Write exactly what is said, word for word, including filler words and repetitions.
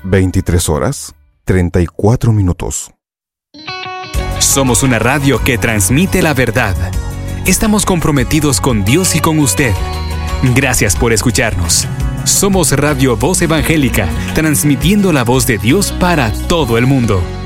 veintitrés horas, treinta y cuatro minutos. Somos una radio que transmite la verdad. Estamos comprometidos con Dios y con usted. Gracias por escucharnos. Somos Radio Voz Evangélica, transmitiendo la voz de Dios para todo el mundo.